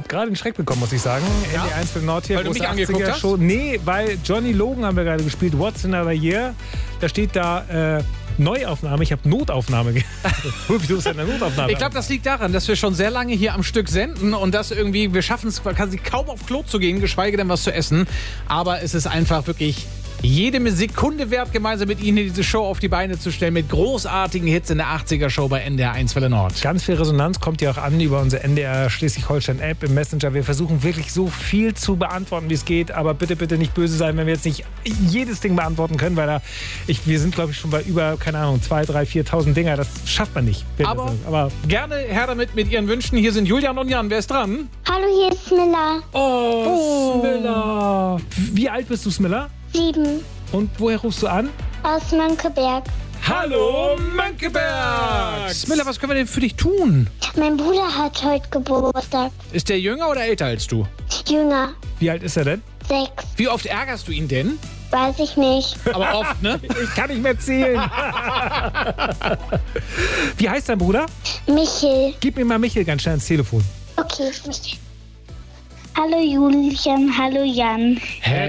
habe gerade einen Schreck bekommen, muss ich sagen. Ja? NDR 1 für Nord hier. Weil du mich angeguckt hast? Show. Nee, weil Johnny Logan haben wir gerade gespielt. What's in Another Year? Da steht da Neuaufnahme. Ich habe Notaufnahme. Wieso ist denn eine Notaufnahme? Ich glaube, das liegt daran, dass wir schon sehr lange hier am Stück senden und dass irgendwie, wir schaffen es quasi kaum auf Klo zu gehen, geschweige denn was zu essen. Aber es ist einfach wirklich jede Sekunde wert, gemeinsam mit Ihnen diese Show auf die Beine zu stellen, mit großartigen Hits in der 80er-Show bei NDR 1 Welle Nord. Ganz viel Resonanz kommt ja auch an über unsere NDR Schleswig-Holstein-App im Messenger. Wir versuchen wirklich so viel zu beantworten, wie es geht. Aber bitte, bitte nicht böse sein, wenn wir jetzt nicht jedes Ding beantworten können, weil wir sind, glaube ich, schon bei über, keine Ahnung, 2.000, 3.000, 4.000 Dinger. Das schafft man nicht. Aber gerne her damit mit Ihren Wünschen. Hier sind Julian und Jan. Wer ist dran? Hallo, hier ist Smilla. Oh, Smilla. Wie alt bist du, Smilla? 7. Und woher rufst du an? Aus Mönckeberg. Hallo, Mönckeberg! Smilla, was können wir denn für dich tun? Mein Bruder hat heute Geburtstag. Ist der jünger oder älter als du? Jünger. Wie alt ist er denn? 6. Wie oft ärgerst du ihn denn? Weiß ich nicht. Aber oft, ne? Ich kann nicht mehr zählen. Wie heißt dein Bruder? Michel. Gib mir mal Michel ganz schnell ins Telefon. Okay, Michel. Hallo Julian, hallo Jan.